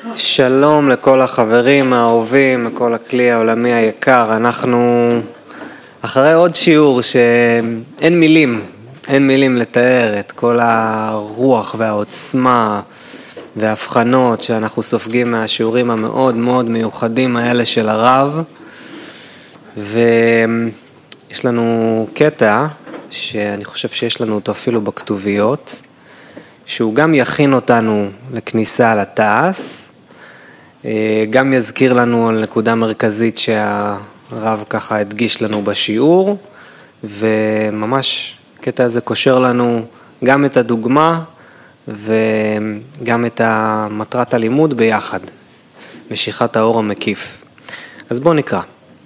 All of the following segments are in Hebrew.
שלום לכל החברים האהובים, לכל הכלי העולמי היקר. אנחנו אחרי עוד שיעור שאין מילים לתאר את כל הרוח והעוצמה וההבחנות שאנחנו סופגים מהשיעורים המאוד מאוד מיוחדים האלה של הרב. ויש לנו קטע שאני חושב שיש לנו אותו אפילו בכתוביות, שהוא גם יכין אותנו לכניסה לתעש, גם יזכיר לנו על נקודה מרכזית שהרב ככה הדגיש לנו בשיעור, וממש קטע הזה קושר לנו גם את הדוגמה וגם את מטרת הלימוד ביחד, משיכת האור המקיף. אז בואו נקרא.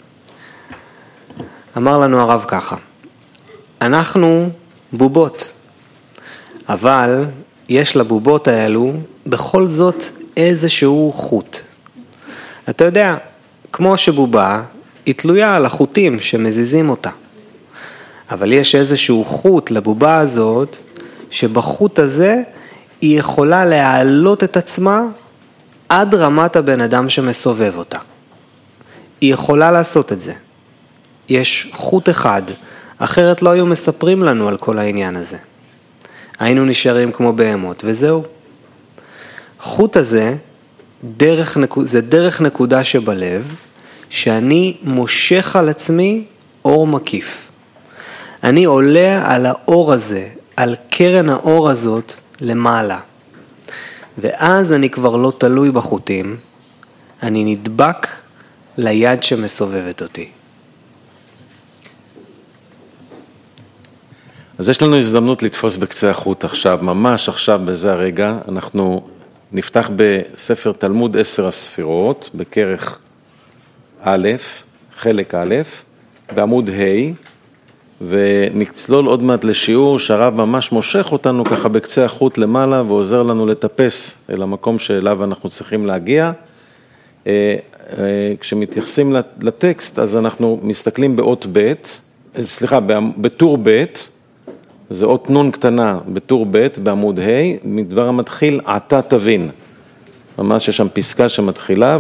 אמר לנו הרב ככה: אנחנו בובות, אבל יש לבובות האלו בכל זאת איזשהו חוט. אתה יודע, כמו שבובה היא תלויה על החוטים שמזיזים אותה, אבל יש איזשהו חוט לבובה הזאת, שבחוט הזה היא יכולה להעלות את עצמה עד רמת הבן אדם שמסובב אותה. היא יכולה לעשות את זה. יש חוט אחד, אחרת לא היו מספרים לנו על כל העניין הזה. היינו נשארים כמו בהמות, וזהו. חוט הזה, זה דרך נקודה שבלב, שאני מושך על עצמי אור מקיף. אני עולה על האור הזה, על קרן האור הזאת למעלה. ואז אני כבר לא תלוי בחוטים, אני נדבק ליד שמסובבת אותי. אז יש לנו הזדמנות לתפוס בקצה החוט עכשיו, ממש עכשיו בזה הרגע. אנחנו נפתח בספר תלמוד 10 הספירות, בכרך א', חלק א', בעמוד ה', ונצלול עוד מעט לשיעור שהרב ממש מושך אותנו ככה בקצה החוט למעלה, ועוזר לנו לטפס אל המקום שאליו אנחנו צריכים להגיע. כשמתייחסים לטקסט, אז אנחנו מסתכלים בטור ב', זה אות נון קטנה בטור ב' בעמוד ה', מדבר המתחיל עתה תבין. ממש יש שם פסקה שמתחילה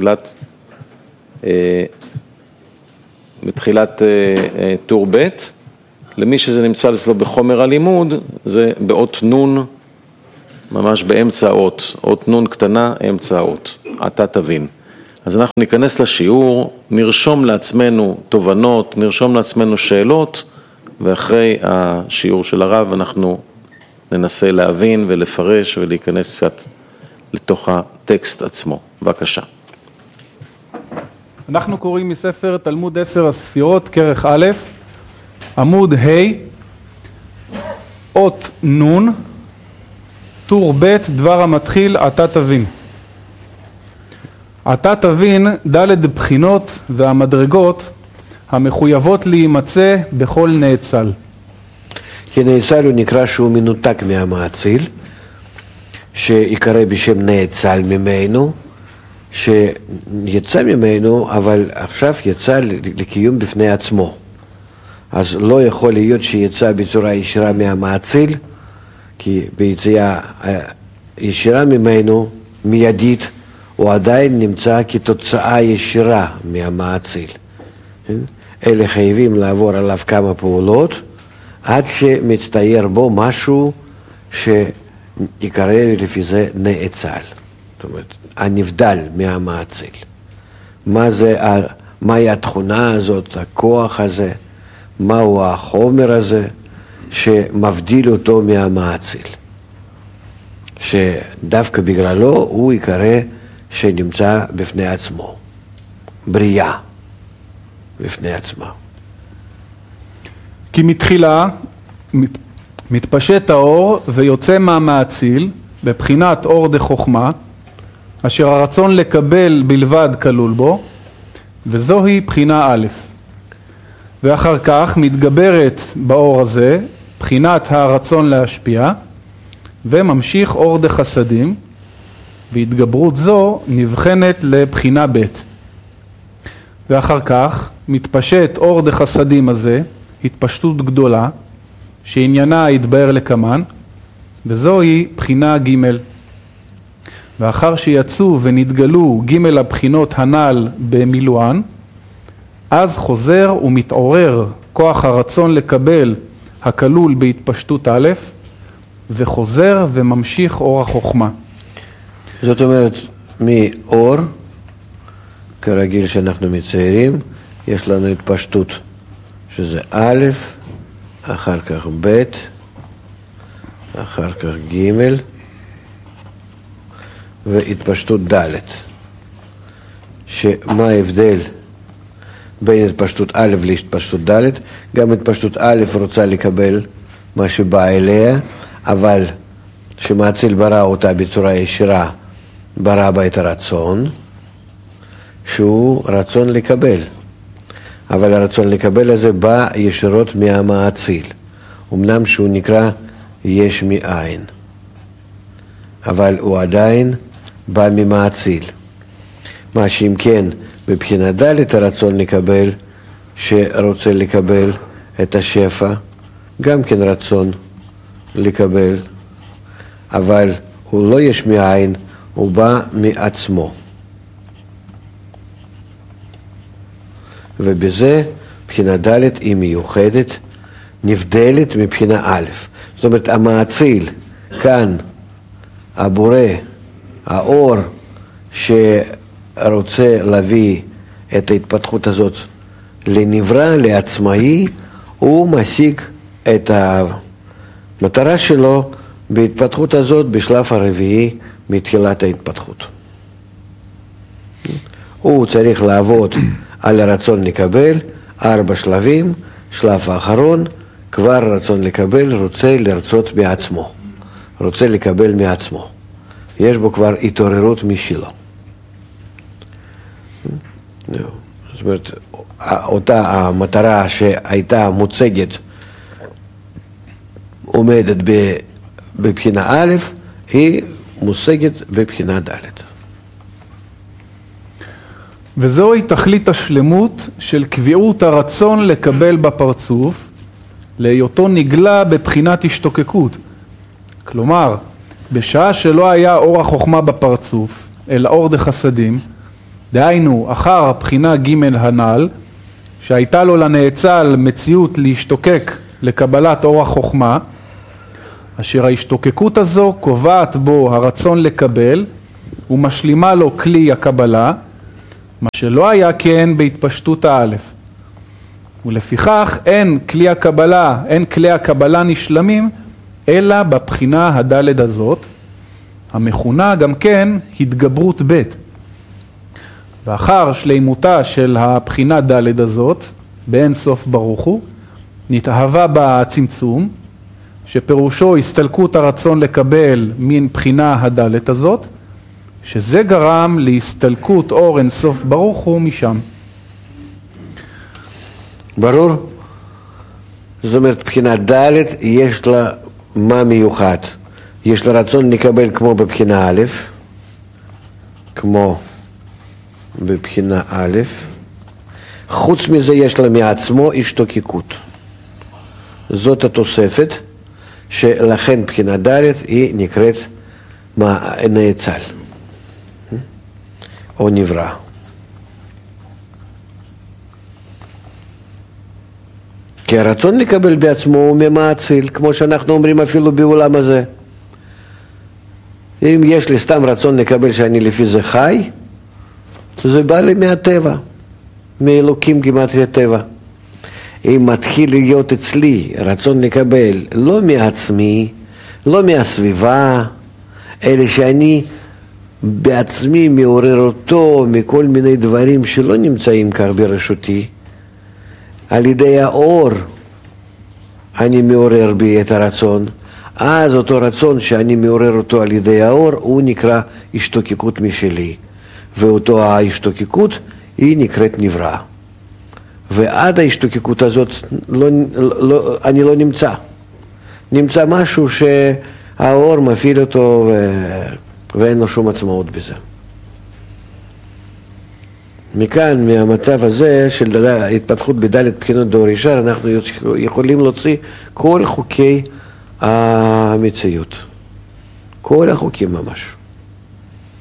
בתחילת טור ב'. למי שזה נמצא אצלו בחומר הלימוד, זה באות נון, ממש באמצע האות, אות נון קטנה, אמצע האות, עתה תבין. אז אנחנו ניכנס לשיעור, נרשום לעצמנו תובנות, נרשום לעצמנו שאלות, ואחרי השיעור של הרב אנחנו ננסה להבין ולפרש ולהיכנס קצת לתוך הטקסט עצמו. בבקשה. אנחנו קוראים מספר תלמוד 10 הספירות, כרך א', עמוד ה', אות נון, טור ב', דבר המתחיל עתה תבין. עתה תבין ד' בחינות והמדרגות המחויבות להימצא בכל נאצל. כי נאצל הוא נקרא שהוא מנותק מהמאציל, שיקרא בשם נאצל ממנו, שיצא ממנו, אבל עכשיו יצא לקיום בפני עצמו. אז לא יכול להיות שיצא בצורה ישירה מהמאציל, כי ביציאה ישירה ממנו, מיידית, הוא עדיין נמצא כתוצאה ישירה מהמאציל. אלה חייבים לעבור עליו כמה פעולות, עד שמצטייר בו משהו שיקרא לפי זה נאצל. זאת אומרת, הנבדל מהמאציל. מהי התכונה הזאת, הכוח הזה, מהו החומר הזה שמבדיל אותו מהמאציל. שדווקא בגללו הוא יקרא שנמצא בפני עצמו. בריאה. בפני עצמה. כי מתחילה מתפשט האור ויוצא מהמאציל בבחינת אור דחוכמה, אשר הרצון לקבל בלבד כלול בו, וזוהי בחינה א'. ואחר כך מתגברת באור הזה בחינת הרצון להשפיע, וממשיך אור דחסדים, והתגברות זו נבחנת לבחינה ב'. ואחר כך מתפשט אור דחסדים הזה, התפשטות גדולה, שעניינה יתבהר לקמן, וזוהי בחינה ג'. ואחר שיצאו ונתגלו ג' הבחינות הנ"ל במילואן, אז חוזר ומתעורר כוח הרצון לקבל הכלול בהתפשטות א', וחוזר וממשיך אור החוכמה. זאת אומרת, מאור, כרגיל שאנחנו מציירים, יש לנו התפשטות, שזה א', אחר כך ב', אחר כך ג', והתפשטות ד'. שמה ההבדל בין התפשטות א' להתפשטות ד'? גם התפשטות א' רוצה לקבל מה שבא אליה, אבל שמאציל ברא אותה בצורה ישירה, ברא בה את הרצון, שהוא רצון לקבל. אבל הרצון לקבל הזה בא ישירות מהמאציל. אמנם שהוא נקרא יש מאין, אבל הוא עדיין בא ממאציל. מה שאם כן, בבחינת ד' הרצון לקבל, שרוצה לקבל את השפע, גם כן רצון לקבל, אבל הוא לא יש מאין, הוא בא מעצמו. ובזה בחינה ד' היא מיוחדת, נבדלת מבחינה א'. זאת אומרת, המאציל, כאן, הבורא, האור שרוצה להביא את ההתפתחות הזאת לנברא, לעצמאי, הוא משיג את המטרה שלו בהתפתחות הזאת בשלב הרביעי מתחילת ההתפתחות. הוא צריך לעבוד על הרצון לקבל, 4 שלבים, שלב האחרון, כבר רצון לקבל, רוצה לרצות מעצמו, רוצה לקבל מעצמו. יש בו כבר התעוררות משלו. זאת אומרת, אותה המטרה שהייתה מוצגת, עומדת בבחינה א', היא מושגת בבחינה ד'. וזוהי תכלית השלמות של קביעות הרצון לקבל בפרצוף, להיותו נגלה בבחינת השתוקקות. כלומר, בשעה שלא היה אור החוכמה בפרצוף, אלא אור דחסדים, דהיינו אחר הבחינה ג' הנ"ל, שהייתה לו לנאצל מציאות להשתוקק לקבלת אור החוכמה, אשר ההשתוקקות הזו קובעת בו הרצון לקבל ומשלימה לו כלי הקבלה, מה שלא היה כן בהתפשטות האלף. ולפיכך אין כלי הקבלה נשלמים אלא בבחינה הדלת הזאת, המכונה גם כן התגברות ב'. ואחר שלימותה של הבחינה דלת הזאת, באין סוף ברוך הוא, נתאהבה בה הצמצום, שפירושו הסתלקות הרצון לקבל מן בחינה הדלת הזאת, שזה גרם להסתלקות אור אין סוף ברוך הוא משם. ברור? זאת אומרת, בחינה ד' יש לה מה מיוחד. יש לה רצון לקבל כמו בבחינה א', כמו בבחינה א', חוץ מזה יש לה מעצמו השתוקקות. זאת התוספת, שלכן בחינה ד' היא נקראת נאצל, או נברא. כי הרצון לקבל בעצמו הוא ממאציל, כמו שאנחנו אומרים אפילו בעולם הזה. אם יש לי סתם רצון לקבל שאני לפי זה חי, זה בא לי מהטבע, מאלוקים גימטריה טבע. אם מתחיל להיות אצלי רצון לקבל לא מעצמי, לא מהסביבה, אלא שאני בעצמי מעורר אותו מכל מיני דברים שלא נמצאים כך ברשותי, על ידי האור אני מעורר בי את הרצון, אז אותו רצון שאני מעורר אותו על ידי האור הוא נקרא השתוקקות משלי, ואותו ההשתוקקות היא נקראת נברא. ועד ההשתוקקות הזאת אני לא נמצא. נמצא משהו שהאור מפעיל אותו ואין לו שום עצמאות בזה. מכאן, מהמצב הזה של התפתחות בדלת בחינות דור ישר, אנחנו יכולים להוציא כל חוקי המציאות. כל החוקים ממש.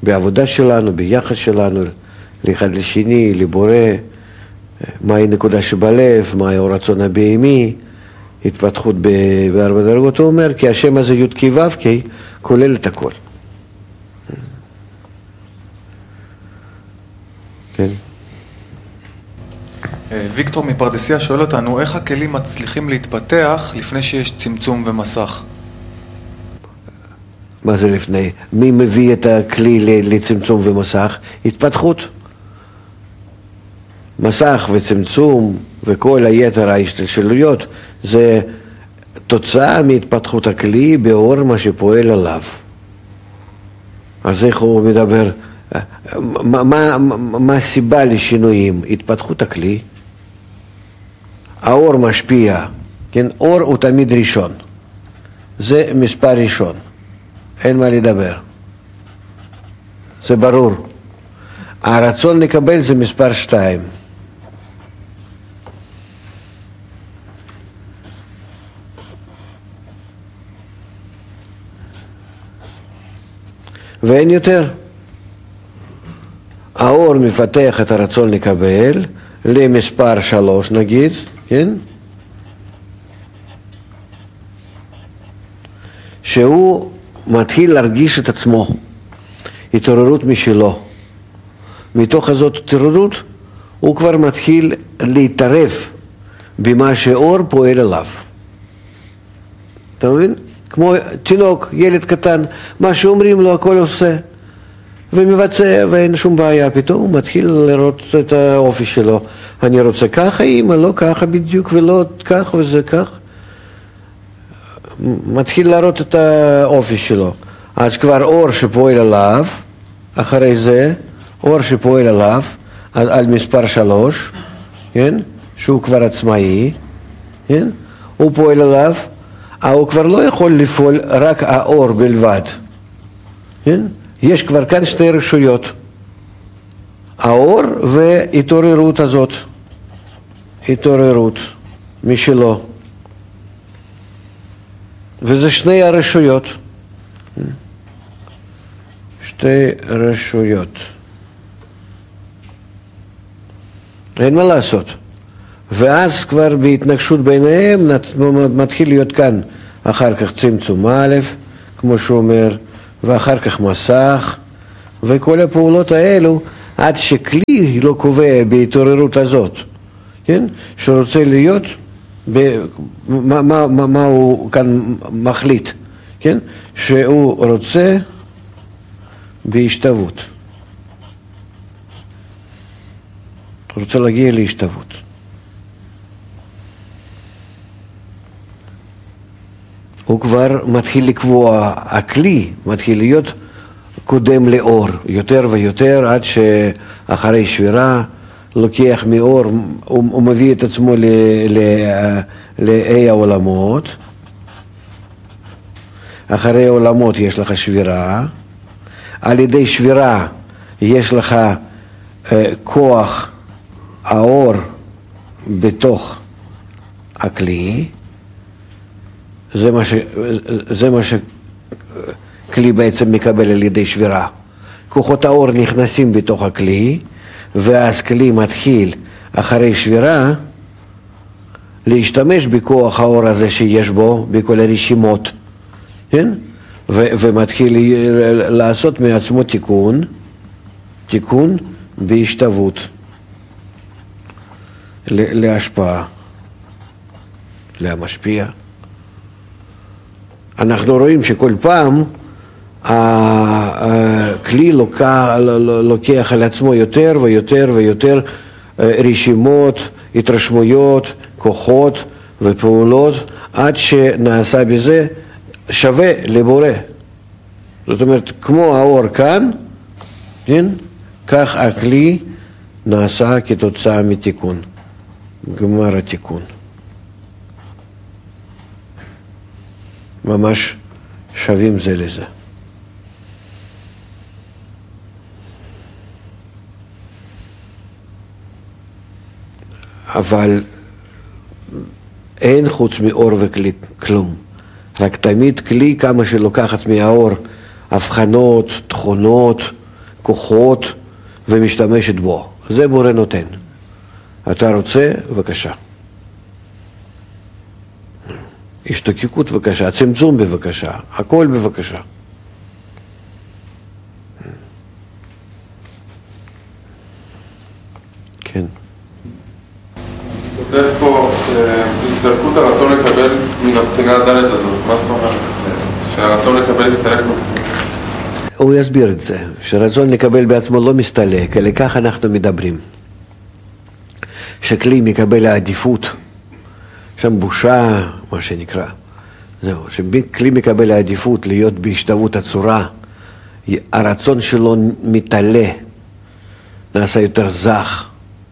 בעבודה שלנו, ביחס שלנו, לאחד לשני, לבורא, מהי נקודה שבלב, מהי הרצון הבהמי, התפתחות בארבע דרגות. הוא אומר, כי השם הזה י' כ' ו' כ' כולל את הכל. כן. ויקטור מפרדסיה שואל אותנו, איך הכלים מצליחים להתפתח לפני שיש צמצום ומסך? מה זה לפני? מי מביא את הכלי לצמצום ומסך? התפתחות. מסך וצמצום וכל היתר ההשתלשלויות זה תוצאה מהתפתחות הכלי באור מה שפועל עליו. אז איך הוא מדבר? מה הסיבה לשינויים? התפתחות הכלי. האור משפיע, כן? אור הוא תמיד ראשון. זה מספר ראשון. אין מה לדבר. זה ברור. הרצון לקבל זה מספר 2. ואין יותר. האור מפתח את הרצון לקבל למספר 3 נגיד, כן? שהוא מתחיל להרגיש את עצמו, התעוררות משלו. מתוך הזאת התעוררות הוא כבר מתחיל להתערב במה שאור פועל עליו. אתה מבין? כמו תינוק, ילד קטן, מה שאומרים לו הכל עושה ומבצע ואין שום בעיה. פתאום הוא מתחיל לראות את האופי שלו. אני רוצה ככה, אמא, לא ככה בדיוק ולא כך וזה כך. מתחיל לראות את האופי שלו. אז כבר אור שפועל עליו, אחרי זה אור שפועל עליו על מספר 3, כן? שהוא כבר עצמאי, כן? הוא פועל עליו, הוא כבר לא יכול לפעול רק האור בלבד, כן? יש כבר כאן שתי רשויות, האור והתעוררות הזאת, התעוררות משלו, וזה שני הרשויות, שתי רשויות, אין מה לעשות. ואז כבר בהתנגשות ביניהם מתחיל להיות כאן אחר כך צמצום א', כמו שהוא אומר, ואחר כך מסך, וכל הפעולות האלו עד שכלי לא קובע בהתעוררות הזאת, כן? שרוצה להיות, מה הוא כאן מחליט, כן? שהוא רוצה בהשתוות. הוא רוצה להגיע להשתוות. הוא כבר מתחיל לקבוע, הכלי מתחיל להיות קודם לאור, יותר ויותר, עד שאחרי שבירה לוקח מאור, הוא מביא את עצמו לאי העולמות. אחרי העולמות יש לך שבירה, על ידי שבירה יש לך כוח האור בתוך הכלי, זה מה שכלי בעצם מקבל על ידי שבירה. כוחות האור נכנסים בתוך הכלי, ואז כלי מתחיל אחרי שבירה להשתמש בכוח האור הזה שיש בו, בכל הרשימות, כן? ומתחיל לעשות מעצמו תיקון בהשתוות, להשפעה, להמשפיע. אנחנו רואים שכל פעם הכלי לוקח על עצמו יותר ויותר ויותר רשימות, התרשמויות, כוחות ופעולות, עד שנעשה בזה שווה לבורא. זאת אומרת, כמו האור כאן, כן? כך הכלי נעשה כתוצאה מתיקון, גמר התיקון. ממש שווים זה לזה. אבל אין חוץ מאור וכלי כלום. רק תמיד כלי כמה שלוקחת מהאור, הבחנות, תכונות, כוחות ומשתמשת בו. זה בורא נותן. אתה רוצה? בבקשה. השתוקקות בבקשה, צמצום בבקשה, הכל בבקשה. כן. כותב פה הסתלקות הרצון לקבל מן הבחינה הדלת הזאת. מה זאת אומרת? שהרצון לקבל הסתלק מבחינה. הוא יסביר את זה, שרצון לקבל בעצמו לא מסתלק, אלא כך אנחנו מדברים. שכלי מקבל העדיפות, שם בושה, מה שנקרא. זהו, שכלי מקבל העדיפות להיות בהשתוות הצורה, הרצון שלו מתעלה, נעשה יותר זך,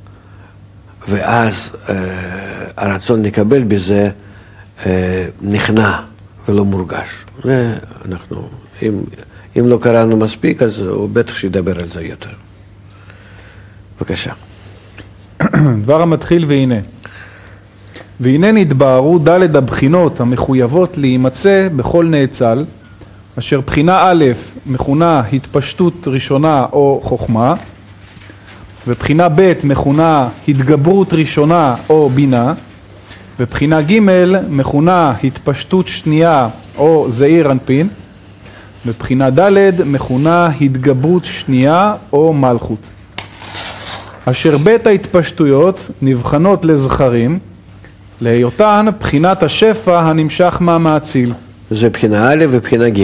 ואז הרצון לקבל בזה נכנע ולא מורגש. אנחנו, אם לא קראנו מספיק, אז הוא בטח שידבר על זה יותר. בבקשה. דבר המתחיל והנה. והנה נתבהרו ד' הבחינות המחויבות להימצא בכל נאצל, אשר בחינה א' מכונה התפשטות ראשונה או חוכמה, ובחינה ב' מכונה התגברות ראשונה או בינה, ובחינה ג' מכונה התפשטות שנייה או זעיר אנפין, ובחינה ד' מכונה התגברות שנייה או מלכות. אשר בית ההתפשטויות נבחנות לזכרים, להיותן בחינת השפע הנמשך מהמאציל. זה בחינה א' ובחינה ג'.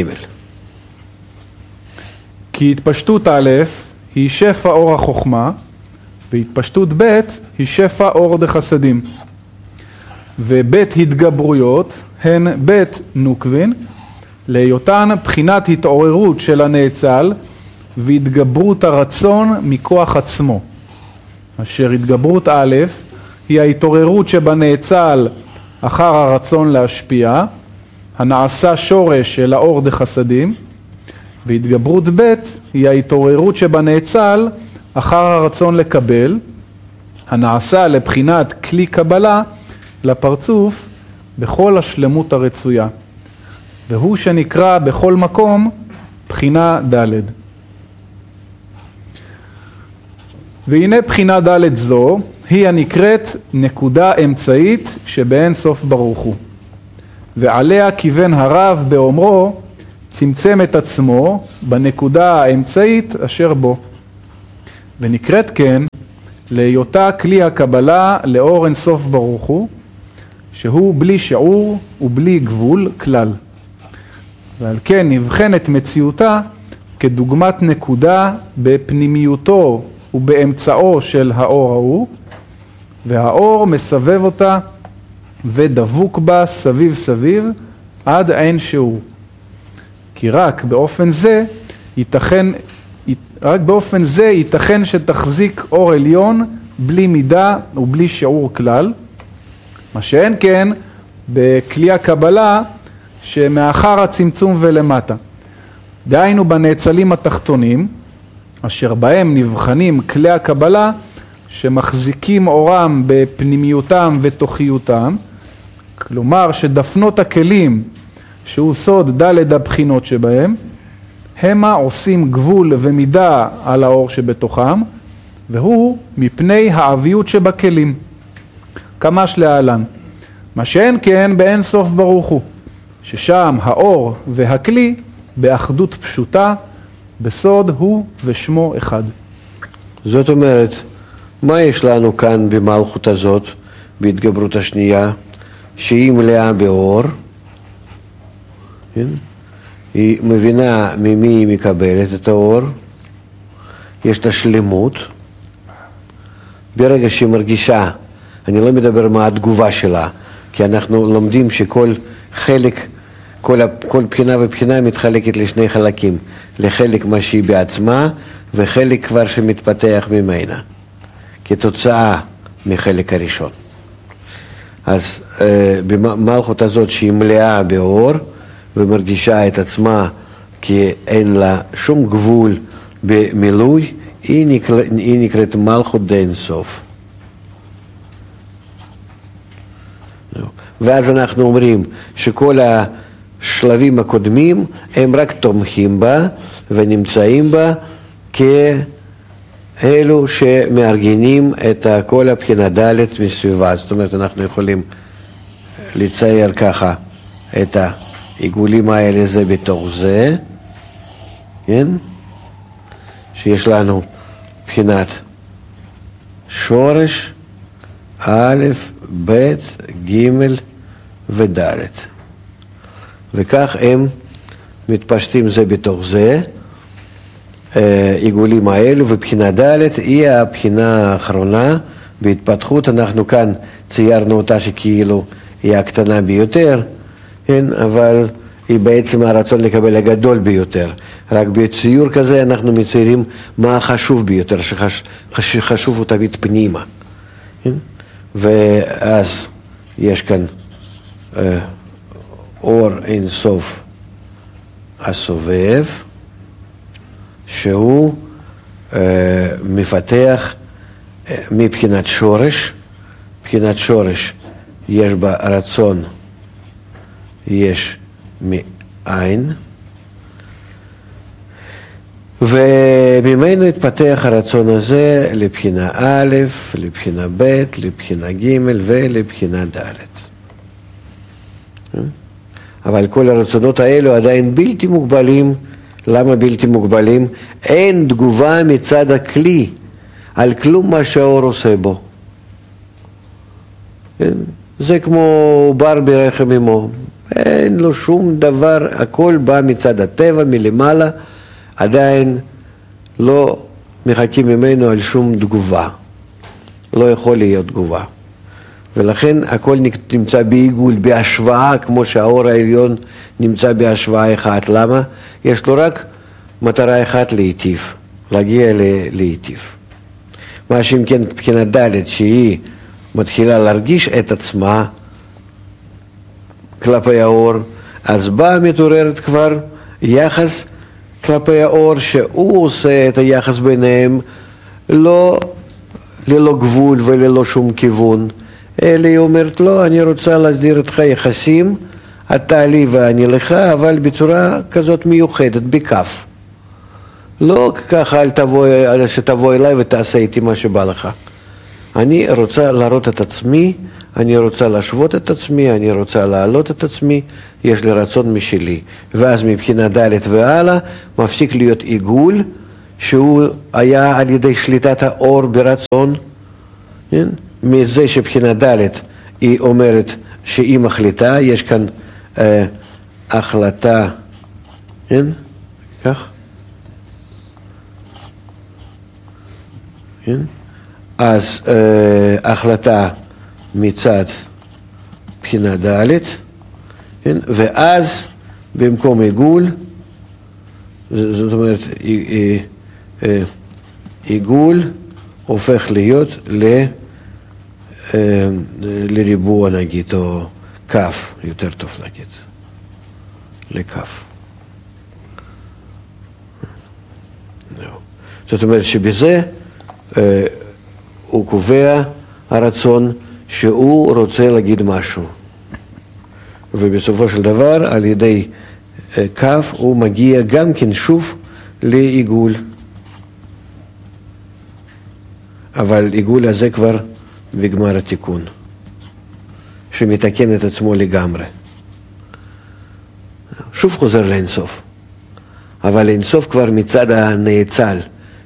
כי התפשטות א' היא שפע אור החוכמה, והתפשטות ב' היא שפע אור דחסדים. ובית התגברויות הן בית נוקבין, להיותן בחינת התעוררות של הנאצל והתגברות הרצון מכוח עצמו. אשר התגברות א' היא ההתעוררות שבנאצל אחר הרצון להשפיע, הנעשה שורש של האור דחסדים, והתגברות ב' היא ההתעוררות שבנאצל אחר הרצון לקבל, הנעשה לבחינת כלי קבלה לפרצוף בכל השלמות הרצויה, והוא שנקרא בכל מקום בחינה ד'. והנה בחינה ד' זו היא הנקראת נקודה אמצעית שבאין סוף ברוך הוא, ועליה כיוון הרב באומרו צמצם את עצמו בנקודה האמצעית אשר בו, ונקראת כן להיותה כלי הקבלה לאור אין סוף ברוך הוא, שהוא בלי שיעור ובלי גבול כלל, ועל כן נבחנת מציאותה כדוגמת נקודה בפנימיותו ובאמצעו של האור ההוא, והאור מסבב אותה ודבוק בה סביב סביב עד אין שיעור. כי רק באופן זה ייתכן שתחזיק אור עליון בלי מידה ובלי שיעור כלל, מה שאין כן בכלי הקבלה שמאחר הצמצום ולמטה. דהיינו בנאצלים התחתונים, אשר בהם נבחנים כלי הקבלה שמחזיקים אורם בפנימיותם ותוכיותם, כלומר שדפנות הכלים שהוא סוד ד' הבחינות שבהם, המה עושים גבול ומידה על האור שבתוכם, והוא מפני העביות שבכלים, כמש להלן. מה שאין כן באין סוף ברוך הוא, ששם האור והכלי באחדות פשוטה, בסוד הוא ושמו אחד. זאת אומרת, מה יש לנו כאן במלכות הזאת, בהתגברות השנייה, שהיא מלאה באור, כן? היא מבינה ממי היא מקבלת את האור, יש את השלמות, ברגע שהיא מרגישה, אני לא מדבר מה התגובה שלה, כי אנחנו לומדים שכל חלק, כל בחינה ובחינה מתחלקת לשני חלקים, לחלק מה שהיא בעצמה וחלק כבר שמתפתח ממנה, כתוצאה מחלק הראשון. אז במלכות הזאת שהיא מלאה באור ומרגישה את עצמה כי אין לה שום גבול במילוי, היא נקראת מלכות דאין סוף. ואז אנחנו אומרים שכל השלבים הקודמים הם רק תומכים בה ונמצאים בה כאלו שמארגנים את כל הבחינה ד' מסביבה. זאת אומרת, אנחנו יכולים לצייר ככה את העיגולים האלה זה בתוך זה, כן? שיש לנו בחינת שורש א', ב', ג' וד'. וכך הם מתפשטים זה בתוך זה, עיגולים האלו, ובחינה ד' היא הבחינה האחרונה בהתפתחות. אנחנו כאן ציירנו אותה שכאילו היא הקטנה ביותר, כן? אבל היא בעצם הרצון לקבל הגדול ביותר. רק בציור כזה אנחנו מציירים מה החשוב ביותר, שחשוב הוא תמיד פנימה. כן? ואז יש כאן אור אין סוף הסובב, שהוא מפתח מבחינת שורש. מבחינת שורש יש בה רצון, יש מעין, וממנו התפתח הרצון הזה לבחינה א', לבחינה ב', לבחינה ג' ולבחינה ד'. אבל כל הרצונות האלו עדיין בלתי מוגבלים. למה בלתי מוגבלים? אין תגובה מצד הכלי על כלום מה שהאור עושה בו. זה כמו בר ברחם אמו. אין לו שום דבר, הכל בא מצד הטבע, מלמעלה, עדיין לא מחכים ממנו על שום תגובה. לא יכול להיות תגובה. ולכן הכל נמצא בעיגול, בהשוואה, כמו שהאור העליון נמצא בהשוואה אחת. למה? יש לו רק מטרה אחת להיטיב, להגיע להיטיב. מה שאם כן מבחינה ד' שהיא מתחילה להרגיש את עצמה כלפי האור, אז באה מתעוררת כבר יחס כלפי האור, שהוא עושה את היחס ביניהם לא ללא גבול וללא שום כיוון, אלא היא אומרת לא, אני רוצה להסדיר איתך יחסים, אתה לי ואני לך, אבל בצורה כזאת מיוחדת, בכף. לא ככה שתבוא אליי ותעשה איתי מה שבא לך. אני רוצה להראות את עצמי, אני רוצה להשוות את עצמי, אני רוצה להעלות את עצמי, יש לי רצון משלי. ואז מבחינה ד' והלאה מפסיק להיות עיגול, שהוא היה על ידי שליטת האור ברצון. כן? מזה שבחינה ד' היא אומרת שהיא מחליטה, יש כאן החלטה, כן? כך? כן? אז החלטה מצד בחינה ד', כן? ואז במקום עיגול, זאת אומרת עיגול הופך להיות לריבוע נגיד, או כף, יותר טוב להגיד, לכף. זאת אומרת שבזה הוא קובע הרצון שהוא רוצה להגיד משהו. ובסופו של דבר על ידי כף הוא מגיע גם כן שוב לעיגול. אבל עיגול הזה כבר בגמר התיקון, שמתקן את עצמו לגמרי. שוב חוזר לאינסוף. אבל אינסוף כבר מצד הנאצל,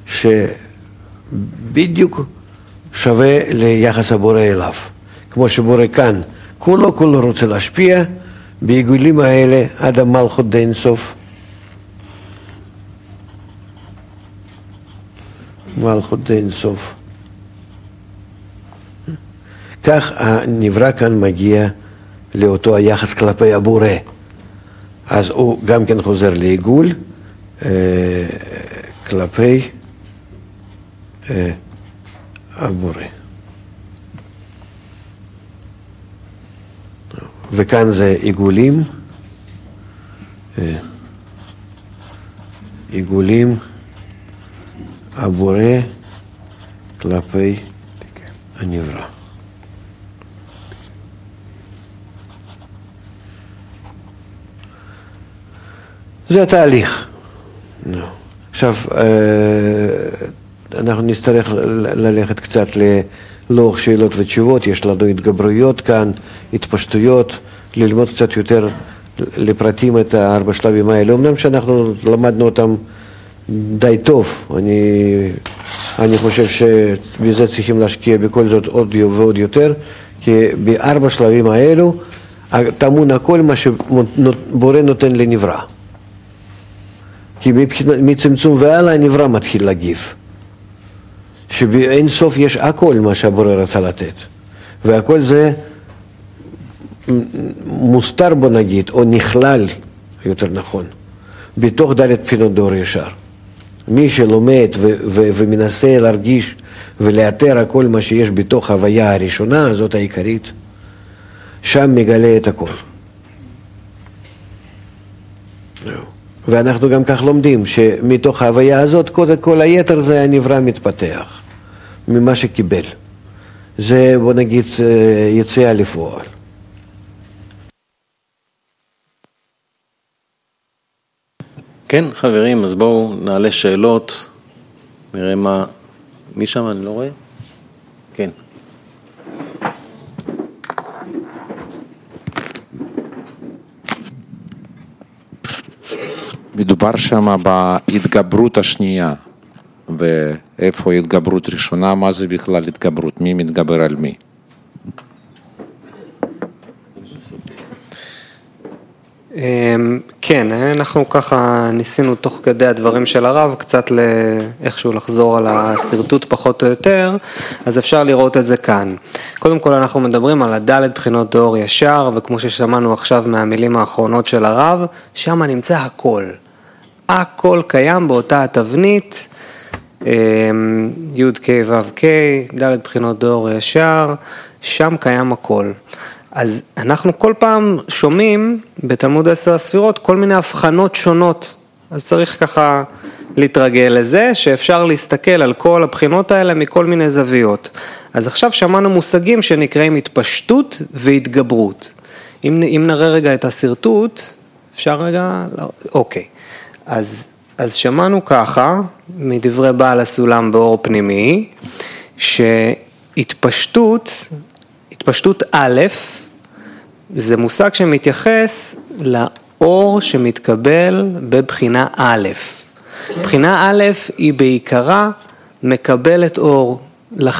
שבדיוק שווה ליחס הבורא אליו. כמו שבורא כאן, כולו רוצה להשפיע, בעיגולים האלה עד המלכות דאינסוף. מלכות דאינסוף. כך הנברא כאן מגיע לאותו היחס כלפי הבורא. אז הוא גם כן חוזר לעיגול כלפי הבורא. וכאן זה עיגולים, עיגולים הבורא כלפי הנברא. זה התהליך. עכשיו עכשיו, אנחנו נצטרך ללכת קצת ללוח שאלות ותשובות, יש לנו התגברויות כאן, התפשטויות, ללמוד קצת יותר לפרטים את 4 שלבים האלה. אמנם שאנחנו למדנו אותם די טוב, אני חושב שבזה צריכים להשקיע בכל זאת עוד ועוד יותר, כי ב4 שלבים האלו טמון הכל מה שבורא נותן לנברא. כי מצמצום והלאה הנברא מתחיל להגיב. שבאין סוף יש הכל מה שהבורא רצה לתת. והכל זה מוסתר בו נגיד, או נכלל, יותר נכון, בתוך ד' בחינות דור ישר. מי שלומד ומנסה להרגיש ולאתר הכל מה שיש בתוך ההוויה הראשונה, זאת העיקרית, שם מגלה את הכל. ואנחנו גם כך לומדים שמתוך ההוויה הזאת, קודם כל היתר זה הנברא מתפתח, ממה שקיבל. זה בוא נגיד יציאה לפועל. כן, חברים, אז בואו נעלה שאלות, נראה מה... מי שם? אני לא רואה? כן. מדובר שם בהתגברות השנייה, ואיפה התגברות ראשונה, מה זה בכלל התגברות, מי מתגבר על מי? כן, אנחנו ככה ניסינו תוך כדי הדברים של הרב קצת איכשהו לחזור על הסרטוט פחות או יותר, אז אפשר לראות את זה כאן. קודם כל אנחנו מדברים על הדלת בחינות דור ישר, וכמו ששמענו עכשיו מהמילים האחרונות של הרב, שם נמצא הכל. הכל קיים באותה התבנית, י' ק' ו' ק', דלת בחינות דור ישר, שם קיים הכל. אז אנחנו כל פעם שומעים בתלמוד 10 הספירות כל מיני הבחנות שונות, אז צריך ככה להתרגל לזה שאפשר להסתכל על כל הבחינות האלה מכל מיני זוויות. אז עכשיו שמענו מושגים שנקראים התפשטות והתגברות. אם נראה רגע את הסרטוט, אפשר רגע, אוקיי. אז שמענו ככה מדברי בעל הסולם באור פנימי, שהתפשטות א', זה מושג שמתייחס לאור שמתקבל בבחינה א'. בחינה א' היא בעיקרה מקבלת אור.